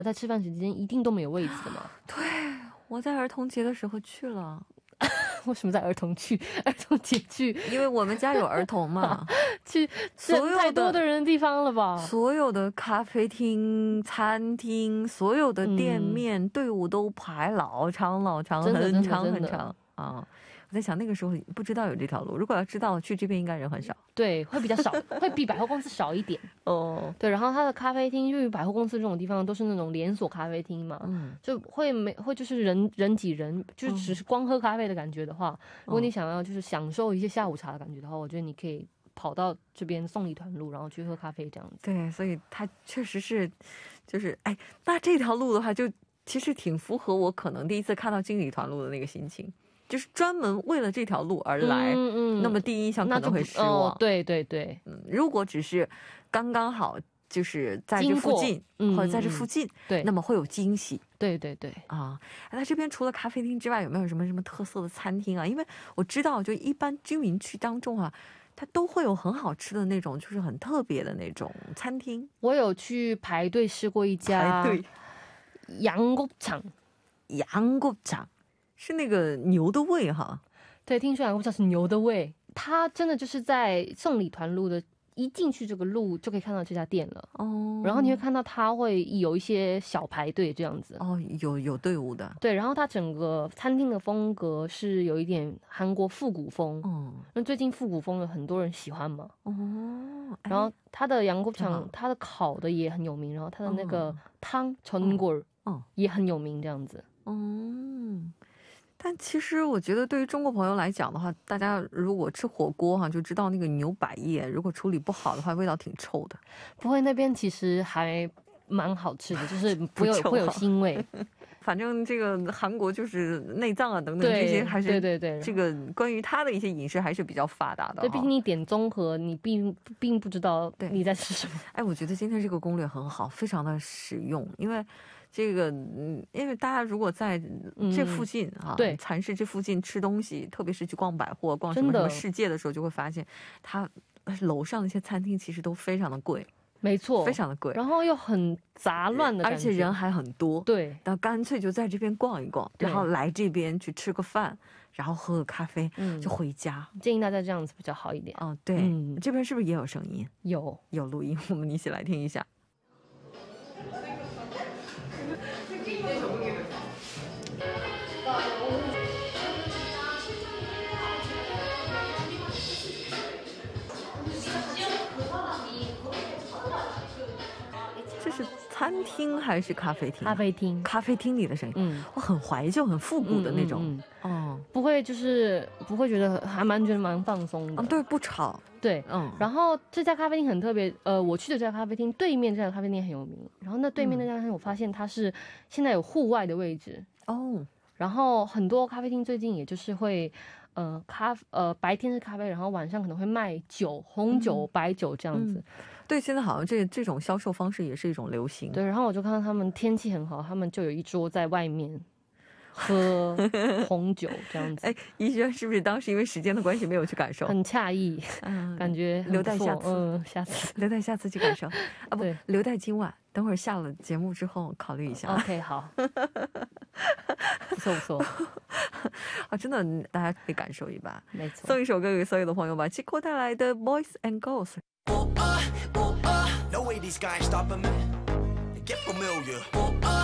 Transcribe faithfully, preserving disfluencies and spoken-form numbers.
在吃饭时间一定都没有位子的嘛。 对，我在儿童节的时候去了。 为什么在儿童去儿童节去？ 因为我们家有儿童嘛。 去人太多的人的地方了吧？ 所有的咖啡厅、餐厅，所有的店面、嗯、队伍都排老长老长，很长很长啊。我在想那个时候不知道有这条路，如果要知道去这边应该人很少。 对，会比较少，会比百货公司少一点。哦，对，然后它的咖啡厅，因为百货公司这种地方都是那种连锁咖啡厅嘛，嗯，就会没会就是人人挤人，就是只是光喝咖啡的感觉的话，嗯、如果你想要就是享受一些下午茶的感觉的话，我觉得你可以跑到这边送礼团路，然后去喝咖啡这样子。 对，所以它确实是，就是哎，那这条路的话，就其实挺符合我可能第一次看到经理团路的那个心情。就是专门为了这条路而来，嗯嗯，那么第一印象可能会失望。 哦、对对对， 嗯，如果只是刚刚好，就是在这附近，嗯、或者在这附近，对，那么会有惊喜。 对对对啊，那这边除了咖啡厅之外，有没有什么什么特色的餐厅啊？因为我知道，就一般居民区当中啊，它都会有很好吃的那种，就是很特别的那种餐厅。 我有去排队吃过一家， 排队， 羊骨肠， 羊骨肠。是那个牛的胃哈， 对，听说羊骨肠是牛的胃，它真的就是在送礼团路的，一进去这个路就可以看到这家店了哦。然后你会看到它会有一些小排队这样子哦，有有队伍的。 对，然后它整个餐厅的风格是有一点韩国复古风，嗯，那最近复古风有很多人喜欢嘛，哦。然后它的羊骨肠，它的烤的也很有名，然后它的那个汤전골，嗯，也很有名这样子， 嗯。但其实我觉得对于中国朋友来讲的话，大家如果吃火锅哈，就知道那个牛百叶如果处理不好的话，味道挺臭的。 不会，那边其实还蛮好吃的，就是不有会有腥味。 反正这个韩国就是内脏啊等等这些，还是对对对， 这个关于它的一些饮食还是比较发达的。 对，毕竟你点综合，你并并不知道你在吃什么。 哎，我觉得今天这个攻略很好，非常的实用，因为。这个嗯，因为大家如果在这附近啊，对，蚕市这附近吃东西，特别是去逛百货、逛什么什么世界的时候，就会发现，它楼上那些餐厅其实都非常的贵， 没错， 非常的贵， 然后又很杂乱的感觉， 而且人还很多， 对， 那干脆就在这边逛一逛，然后来这边去吃个饭，然后喝个咖啡，嗯，就回家。 建议大家这样子比较好一点。 哦，对，嗯，这边是不是也有声音？ 有， 有录音，我们一起来听一下。这是餐厅还是咖啡厅？ 咖啡厅， 咖啡厅里的声音，嗯，我很怀旧、很复古的那种，嗯， 嗯哦，不会，就是不会觉得还蛮觉得蛮放松的， 啊，对，不吵， 对，嗯。然后这家咖啡厅很特别，呃，我去的这家咖啡厅对面这家咖啡厅很有名，然后那对面那家咖啡厅我发现它是现在有户外的位置哦，然后很多咖啡厅最近也就是会。呃，咖呃，白天是咖啡，然后晚上可能会卖酒，红酒、嗯、白酒这样子。嗯、 对，现在好像这这种销售方式也是一种流行。 对，然后我就看到他们天气很好，他们就有一桌在外面喝红酒这样子。 哎，怡轩是不是当时因为时间的关系没有去感受？ 很诧异，嗯，感觉留待下次， 嗯，下次留待下次去感受啊，不，留待今晚。等会儿下了节目之后考虑一下。 OK， 好，不错不错啊，真的大家可以感受一把。 没错， 送一首歌给所有的朋友吧，吉国带来的 Boys and Girls。